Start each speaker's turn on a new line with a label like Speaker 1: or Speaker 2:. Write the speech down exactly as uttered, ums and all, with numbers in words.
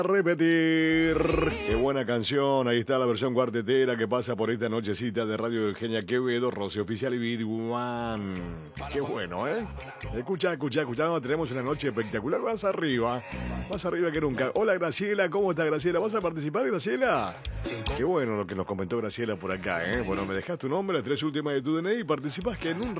Speaker 1: Repetir. Qué buena canción. Ahí está la versión cuartetera que pasa por esta nochecita de Radio Eugenia Quevedo, Rocío Oficial y Bidwan. Qué bueno, ¿eh? Escucha, escucha, escucha. No, tenemos una noche espectacular. Vas arriba. Más arriba que nunca. Hola, Graciela. ¿Cómo estás, Graciela? ¿Vas a participar, Graciela? Qué bueno lo que nos comentó Graciela por acá, ¿eh? Bueno, me dejas tu nombre, las tres últimas de tu D N I y participás que en un